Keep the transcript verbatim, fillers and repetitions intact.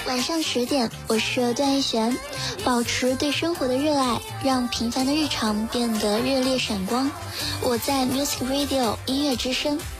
晚上十点，我是段奕璇。保持对生活的热爱，让平凡的日常变得热烈闪光。我在 Music Radio 音乐之声